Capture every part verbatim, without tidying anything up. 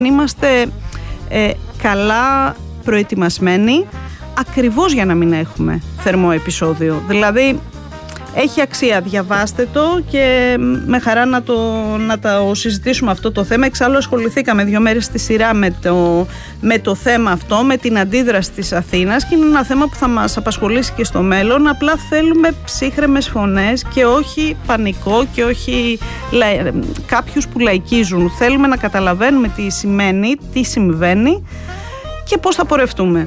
Είμαστε ε, καλά προετοιμασμένοι ακριβώς για να μην έχουμε θερμό επεισόδιο. Δηλαδή έχει αξία, διαβάστε το και με χαρά να το, να το συζητήσουμε αυτό το θέμα. Εξάλλου ασχοληθήκαμε δύο μέρες στη σειρά με το, με το θέμα αυτό, με την αντίδραση της Αθήνας, και είναι ένα θέμα που θα μας απασχολήσει και στο μέλλον. Απλά θέλουμε ψύχρεμες φωνές και όχι πανικό και όχι λα, κάποιους που λαϊκίζουν. Θέλουμε να καταλαβαίνουμε τι σημαίνει, τι συμβαίνει και πώς θα πορευτούμε.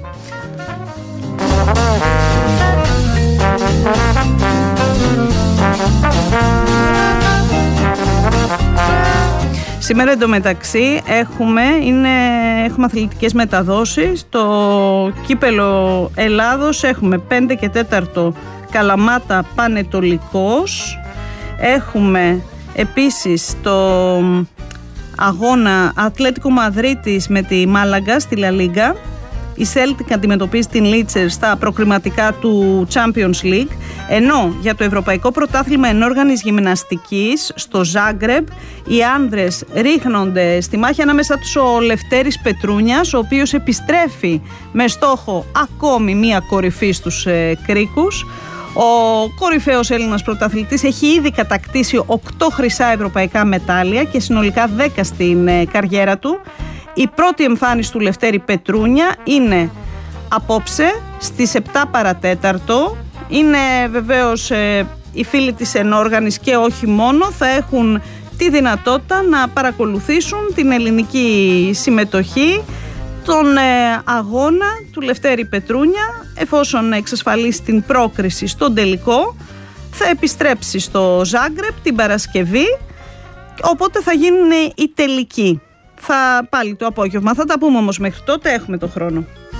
Σήμερα εντωμεταξύ έχουμε, είναι, έχουμε αθλητικές μεταδόσεις. Το κύπελο Ελλάδος έχουμε πέντε και τέταρτο Καλαμάτα Πανετολικός. Έχουμε επίσης το αγώνα Ατλέτικο Μαδρίτης με τη Μάλαγκα στη Λα Λίγκα. Η Celtic αντιμετωπίζει την Leicester στα προκριματικά του Champions League, ενώ για το Ευρωπαϊκό Πρωτάθλημα Ενόργανης Γυμναστικής στο Ζάγκρεμπ οι άνδρες ρίχνονται στη μάχη ανάμεσα τους ο Λευτέρης Πετρούνιας, ο οποίος επιστρέφει με στόχο ακόμη μία κορυφή στους ε, κρίκους. Ο κορυφαίος Έλληνας πρωταθλητής έχει ήδη κατακτήσει οκτώ χρυσά ευρωπαϊκά μετάλλια και συνολικά δέκα στην ε, καριέρα του. Η πρώτη εμφάνιση του Λευτέρη Πετρούνια είναι απόψε στις επτά παρατέταρτο. Είναι βεβαίως ε, οι φίλοι της Ενόργανης και όχι μόνο θα έχουν τη δυνατότητα να παρακολουθήσουν την ελληνική συμμετοχή, τον ε, αγώνα του Λευτέρη Πετρούνια, εφόσον εξασφαλίσει την πρόκριση στον τελικό. Θα επιστρέψει στο Ζάγκρεπ την Παρασκευή, οπότε θα γίνουν οι τελικοί. Θα πάλι το απόγευμα, θα τα πούμε όμως μέχρι τότε, έχουμε το χρόνο.